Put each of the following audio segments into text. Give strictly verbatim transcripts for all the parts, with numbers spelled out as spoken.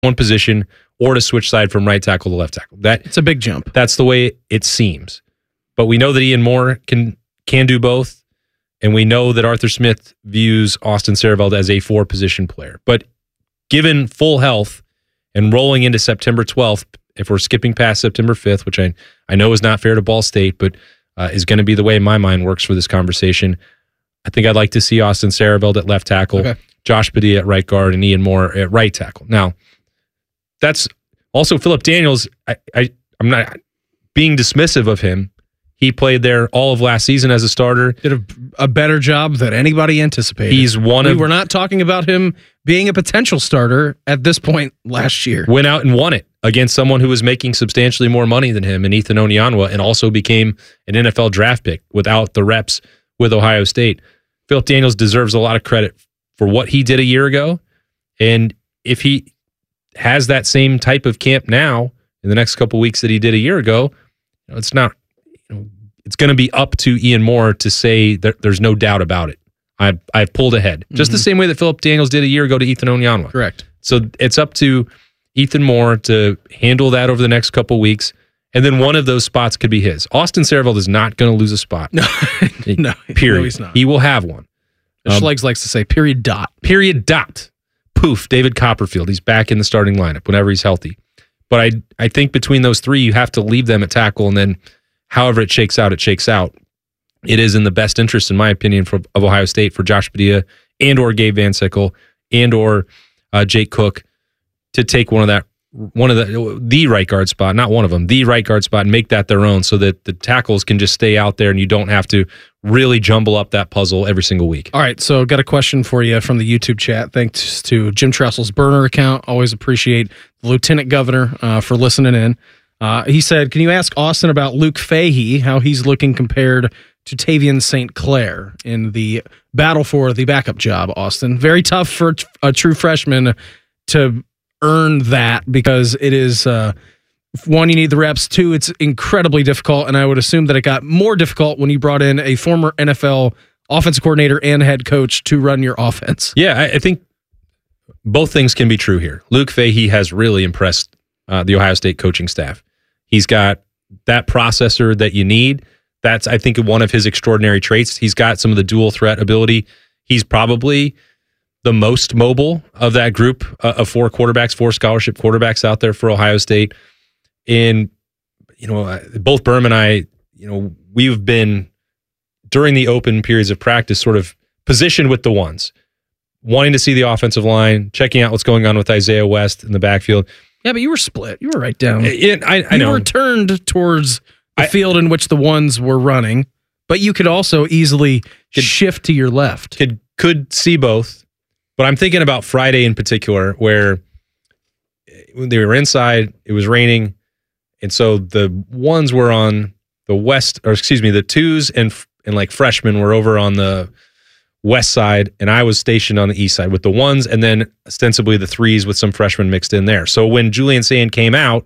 one position or to switch side from right tackle to left tackle. That it's a big jump. That's the way it seems. But we know that Ian Moore can can do both, and we know that Arthur Smith views Austin Sehraveld as a four-position player. But given full health and rolling into September twelfth, if we're skipping past September fifth, which I, I know is not fair to Ball State, but uh, is going to be the way my mind works for this conversation, I think I'd like to see Austin Sehraveld at left tackle, okay. Josh Padilla at right guard, and Ian Moore at right tackle. Now, that's also Philip Daniels. I, I, I'm not being dismissive of him. He played there all of last season as a starter. Did a, a better job than anybody anticipated. He's one we of. We're not talking about him being a potential starter at this point last year. Went out and won it against someone who was making substantially more money than him, and Ethan Onyanwa, and also became an N F L draft pick without the reps with Ohio State. Philip Daniels deserves a lot of credit for what he did a year ago, and if he has that same type of camp now in the next couple of weeks that he did a year ago, you know, it's not. It's going to be up to Ian Moore to say that there's no doubt about it. I've, I've pulled ahead. Just mm-hmm. the same way that Philip Daniels did a year ago to Ethan Onyanwa. Correct. So it's up to Ethan Moore to handle that over the next couple weeks, and then one of those spots could be his. Austin Sehraveld is not going to lose a spot. No, no, period. No, he's not. He will have one. Um, Schlegels likes to say period dot. Period dot. Poof, David Copperfield. He's back in the starting lineup whenever he's healthy. But I, I think between those three, you have to leave them at tackle, and then however it shakes out, it shakes out. It is in the best interest, in my opinion, for, of Ohio State for Josh Padilla and or Gabe Van Sickle and or uh, Jake Cook to take one of that, one of the the right guard spot, not one of them, the right guard spot, and make that their own, so that the tackles can just stay out there and you don't have to really jumble up that puzzle every single week. All right, so got a question for you from the YouTube chat. Thanks to Jim Tressel's burner account. Always appreciate the Lieutenant Governor uh, for listening in. Uh, he said, can you ask Austin about Luke Fahey, how he's looking compared to Tavian Saint Clair in the battle for the backup job, Austin? Very tough for a true freshman to earn that, because it is, uh, one, you need the reps. Two, it's incredibly difficult, and I would assume that it got more difficult when you brought in a former N F L offensive coordinator and head coach to run your offense. Yeah, I, I think both things can be true here. Luke Fahey has really impressed uh, the Ohio State coaching staff. He's got that processor that you need. That's, I think, one of his extraordinary traits. He's got some of the dual threat ability. He's probably the most mobile of that group uh, of four quarterbacks, four scholarship quarterbacks out there for Ohio State. And, you know, both Berm and I, you know, we've been, during the open periods of practice, sort of positioned with the ones, wanting to see the offensive line, checking out what's going on with Isaiah West in the backfield. Yeah, but you were split. You were right down. It, I, I you know. were turned towards the I, field in which the ones were running, but you could also easily could, shift to your left. Could could see both, but I'm thinking about Friday in particular, where when they were inside, it was raining, and so the ones were on the west, or excuse me, the twos and and like freshmen were over on the west side, and I was stationed on the east side with the ones, and then ostensibly the threes with some freshmen mixed in there. So when Julian Sand came out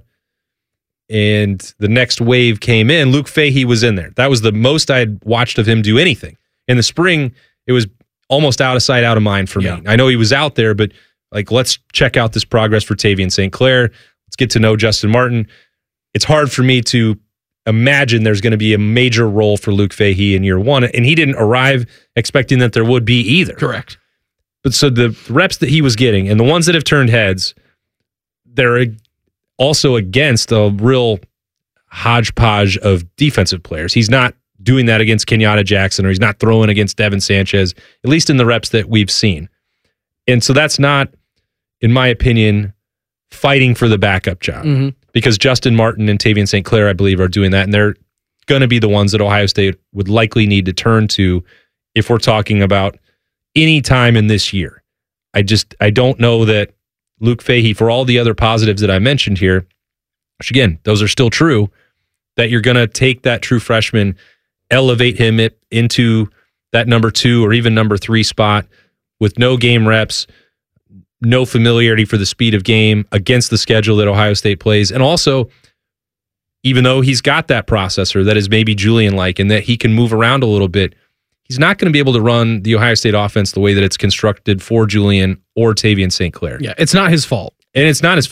and the next wave came in, Luke Fahey was in there. That was the most I'd watched of him do anything. In the spring, it was almost out of sight, out of mind for yeah. me. I know he was out there, but like, let's check out this progress for Tavian Saint Clair. Let's get to know Justin Martin. It's hard for me to imagine there's going to be a major role for Luke Fahey in year one, and he didn't arrive expecting that there would be either. Correct. But so the reps that he was getting, and the ones that have turned heads, they're also against a real hodgepodge of defensive players. He's not doing that against Kenyatta Jackson, or he's not throwing against Devin Sanchez, at least in the reps that we've seen. And so that's not, in my opinion, fighting for the backup job. Mm-hmm. Because Justin Martin and Tavian Saint Clair, I believe, are doing that, and they're going to be the ones that Ohio State would likely need to turn to if we're talking about any time in this year. I just, I don't know that Luke Fahey, for all the other positives that I mentioned here, which again, those are still true, that you're going to take that true freshman, elevate him it into that number two or even number three spot with no game reps, no familiarity for the speed of game against the schedule that Ohio State plays. And also, even though he's got that processor that is maybe Julian-like and that he can move around a little bit, he's not going to be able to run the Ohio State offense the way that it's constructed for Julian or Tavian Saint Clair. Yeah, it's not his fault. And it's not his